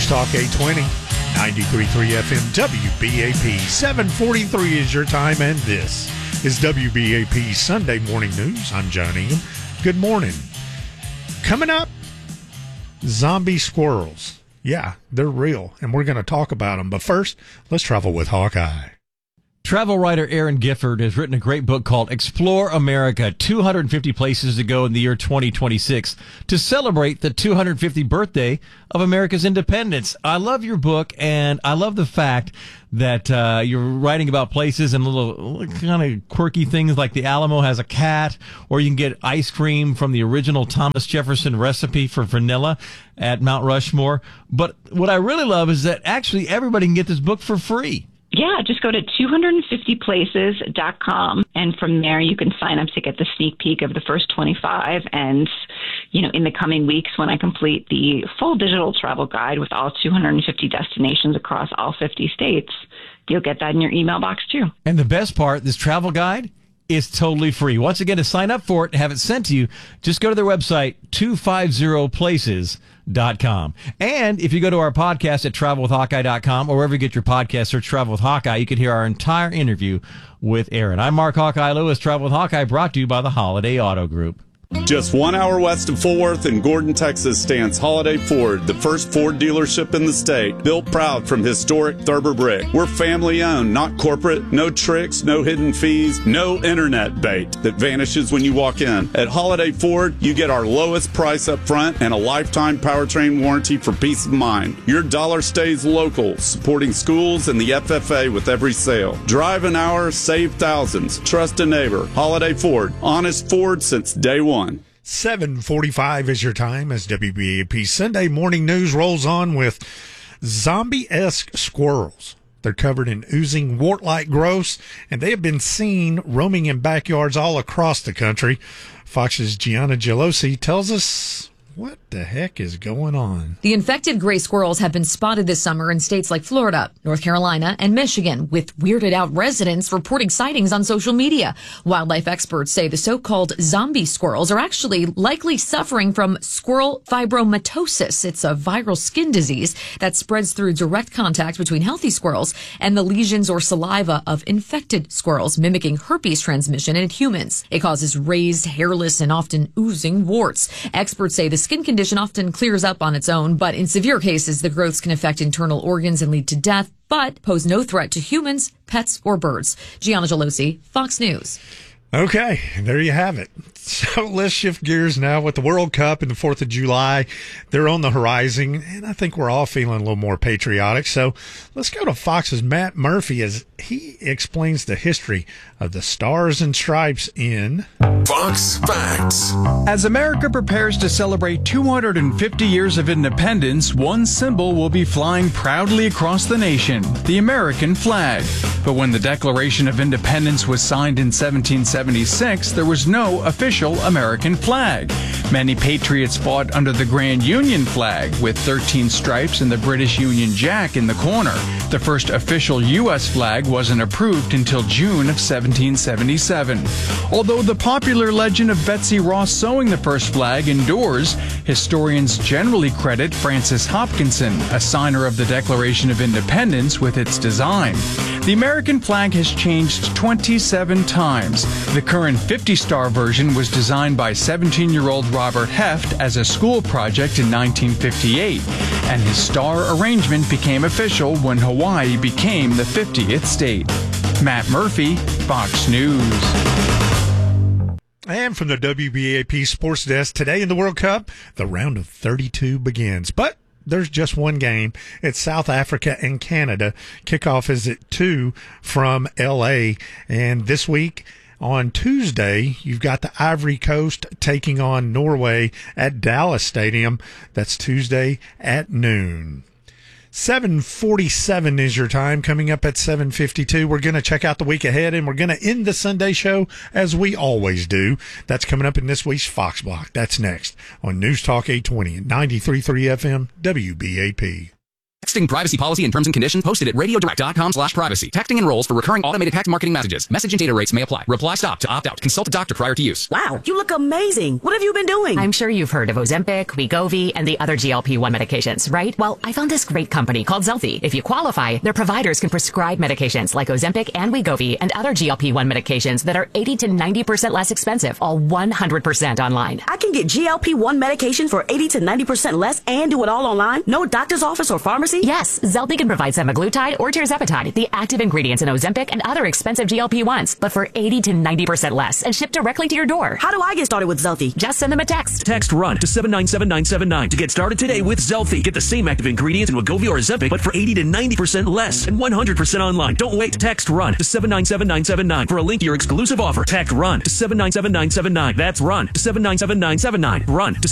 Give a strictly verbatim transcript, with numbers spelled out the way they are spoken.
News Talk eight twenty, ninety-three point three F M, W B A P. seven forty-three is your time, and this is W B A P Sunday Morning News. I'm John Ingham. Good morning. Coming up, zombie squirrels. Yeah, they're real, and we're going to talk about them. But first, let's travel with Hawkeye. Travel writer Aaron Gifford has written a great book called Explore America, two hundred fifty Places to Go in the Year twenty twenty-six to celebrate the two hundred fiftieth birthday of America's independence. I love your book, and I love the fact that uh, you're writing about places and little kind of quirky things like the Alamo has a cat, or you can get ice cream from the original Thomas Jefferson recipe for vanilla at Mount Rushmore. But what I really love is that actually everybody can get this book for free. Yeah, just go to two hundred fifty places dot com, and from there you can sign up to get the sneak peek of the first twenty-five. And, you know, in the coming weeks, when I complete the full digital travel guide with all two hundred fifty destinations across all fifty states, you'll get that in your email box too. And the best part, this travel guide is totally free. Once again, to sign up for it and have it sent to you, just go to their website, two fifty places dot com. And if you go to our podcast at travel with hawkeye dot com, or wherever you get your podcast, search Travel with Hawkeye, you can hear our entire interview with Aaron. I'm Mark Hawkeye Lewis. Travel with Hawkeye brought to you by the Holiday Auto Group. Just one hour west of Fort Worth in Gordon, Texas, stands Holiday Ford, the first Ford dealership in the state, built proud from historic Thurber brick. We're family owned, not corporate. No tricks, no hidden fees, no internet bait that vanishes when you walk in. At Holiday Ford, you get our lowest price up front and a lifetime powertrain warranty for peace of mind. Your dollar stays local, supporting schools and the F F A with every sale. Drive an hour, save thousands. Trust a neighbor. Holiday Ford, honest Ford since day one. seven forty-five is your time as W B A P Sunday Morning News rolls on with zombie-esque squirrels. They're covered in oozing wart-like growths, and they have been seen roaming in backyards all across the country. Fox's Gianna Gelosi tells us what the heck is going on. The infected gray squirrels have been spotted this summer in states like Florida, North Carolina, and Michigan, with weirded out residents reporting sightings on social media. Wildlife experts say the so-called zombie squirrels are actually likely suffering from squirrel fibromatosis. It's a viral skin disease that spreads through direct contact between healthy squirrels and the lesions or saliva of infected squirrels, mimicking herpes transmission in humans. It causes raised, hairless, and often oozing warts. Experts say the skin condition often clears up on its own, but in severe cases, the growths can affect internal organs and lead to death, but pose no threat to humans, pets, or birds. Gianna Gelosi, Fox News. Okay, there you have it. So let's shift gears now with the World Cup and the fourth of July. They're on the horizon, and I think we're all feeling a little more patriotic. So let's go to Fox's Matt Murphy as he explains the history of the Stars and Stripes in Fox Facts. As America prepares to celebrate two hundred fifty years of independence, one symbol will be flying proudly across the nation, the American flag. But when the Declaration of Independence was signed in seventeen seventy-six, there was no official American flag. Many patriots fought under the Grand Union flag, with thirteen stripes and the British Union Jack in the corner. The first official U S flag wasn't approved until June of seventeen seventy-seven. Although the popular legend of Betsy Ross sewing the first flag endures, historians generally credit Francis Hopkinson, a signer of the Declaration of Independence, with its design. The American flag has changed twenty-seven times. The current fifty-star version was designed by seventeen-year-old Robert Heft as a school project in nineteen fifty-eight, and his star arrangement became official when Hawaii became the fiftieth state. Matt Murphy, Fox News. And from the W B A P Sports Desk, today in the World Cup, the round of thirty-two begins. But there's just one game. It's South Africa and Canada. Kickoff is at two from L A. And this week, on Tuesday, you've got the Ivory Coast taking on Norway at Dallas Stadium. That's Tuesday at noon. seven forty-seven is your time. Coming up at seven fifty-two, we're going to check out the week ahead, and we're going to end the Sunday show as we always do. That's coming up in this week's Fox Block. That's next on News Talk eight twenty and ninety-three point three F M W B A P. Texting privacy policy and terms and conditions posted at radiodirect.com slash privacy. Texting enrolls for recurring automated text marketing messages. Message and data rates may apply. Reply stop to opt out. Consult a doctor prior to use. Wow, you look amazing. What have you been doing? I'm sure you've heard of Ozempic, Wegovy, and the other G L P one medications, right? Well, I found this great company called Zelfie. If you qualify, their providers can prescribe medications like Ozempic and Wegovy and other G L P one medications that are eighty to ninety percent less expensive, all one hundred percent online. I can get G L P one medication for eighty to ninety percent less and do it all online? No doctor's office or pharmacy? Yes, Zelfie can provide semaglutide or tirzepatide, the active ingredients in Ozempic and other expensive G L P ones, but for eighty to ninety percent less and shipped directly to your door. How do I get started with Zelfie? Just send them a text. Text RUN to seven nine seven nine seven nine to get started today with Zelfie. Get the same active ingredients in Wegovy or Ozempic, but for eighty to ninety percent less and one hundred percent online. Don't wait. Text RUN to seven nine seven nine seven nine for a link to your exclusive offer. Text RUN to seven nine seven nine seven nine. That's RUN to seven nine seven nine seven nine. RUN to